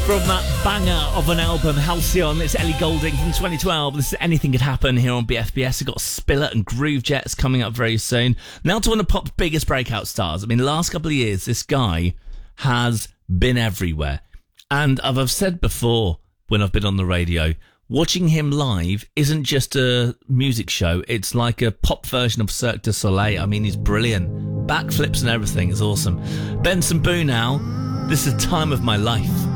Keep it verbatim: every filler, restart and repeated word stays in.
From that banger of an album, Halcyon, it's Ellie Goulding from twenty twelve. This is Anything Could Happen here on B F B S. We've got Spiller and Groove Jets coming up very soon. Now to one of pop's biggest breakout stars. I mean, the last couple of years, this guy has been everywhere. And I've said before when I've been on the radio, watching him live isn't just a music show. It's like a pop version of Cirque du Soleil. I mean, he's brilliant. Backflips and everything is awesome. Benson Boone now. This is Time of My Life.